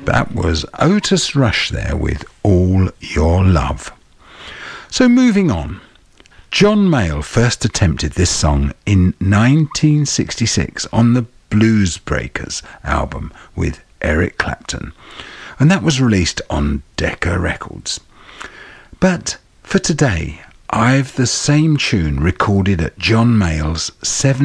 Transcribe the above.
That was Otis Rush there with All Your Love. So moving on, John Mayall first attempted this song in 1966 on the Blues Breakers album with Eric Clapton, and that was released on Decca Records. But for today, I've the same tune recorded at John Mayall's